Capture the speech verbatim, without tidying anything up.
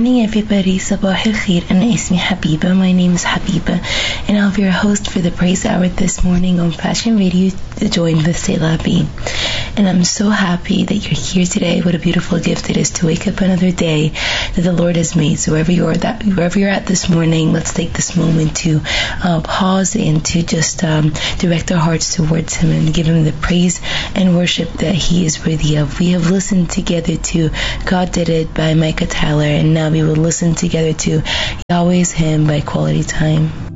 morning, everybody. Sabah al khair. Ana ismi Habiba. My name is Habiba, and I'll be your host for the Praise Hour this morning on Passion Radio, joined with Selah B. And I'm so happy that you're here today. What a beautiful gift it is to wake up another day that the Lord has made. So wherever you are, that wherever you're at this morning, let's take this moment to uh, pause and to just um, direct our hearts towards Him and give Him the praise and worship that He is worthy of. We have listened together to God Did It by Micah Tyler, and now we will listen together to Yahweh's Hymn by Quality Time.